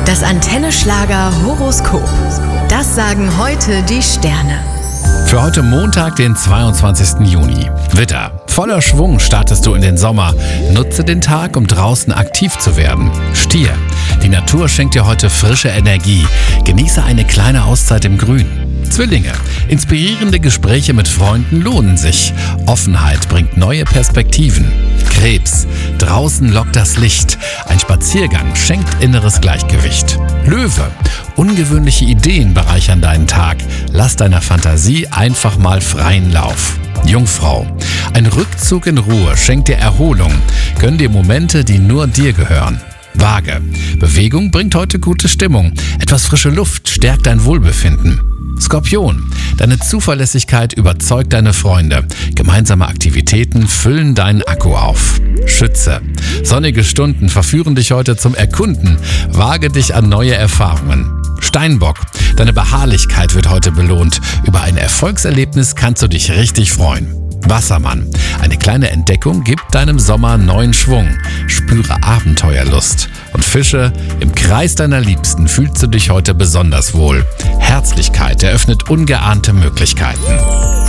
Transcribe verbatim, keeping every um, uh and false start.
Das Antenne Schlager Horoskop. Das sagen heute die Sterne. Für heute Montag, den zweiundzwanzigsten Juni. Widder, voller Schwung startest du in den Sommer. Nutze den Tag, um draußen aktiv zu werden. Stier, die Natur schenkt dir heute frische Energie. Genieße eine kleine Auszeit im Grün. Zwillinge, inspirierende Gespräche mit Freunden lohnen sich. Offenheit bringt neue Perspektiven. Krebs, draußen lockt das Licht. Ein Spaziergang schenkt inneres Gleichgewicht. Löwe, ungewöhnliche Ideen bereichern deinen Tag. Lass deiner Fantasie einfach mal freien Lauf. Jungfrau, ein Rückzug in Ruhe schenkt dir Erholung. Gönn dir Momente, die nur dir gehören. Waage, Bewegung bringt heute gute Stimmung. Etwas frische Luft stärkt dein Wohlbefinden. Skorpion, deine Zuverlässigkeit überzeugt deine Freunde. Gemeinsame Aktivitäten füllen deinen Akku auf. Schütze, sonnige Stunden verführen dich heute zum Erkunden. Wage dich an neue Erfahrungen. Steinbock, deine Beharrlichkeit wird heute belohnt. Über ein Erfolgserlebnis kannst du dich richtig freuen. Wassermann, eine kleine Entdeckung gibt deinem Sommer neuen Schwung. Spüre Abenteuerlust. Und Fische, im Kreis deiner Liebsten fühlst du dich heute besonders wohl. Herzlichkeit eröffnet ungeahnte Möglichkeiten.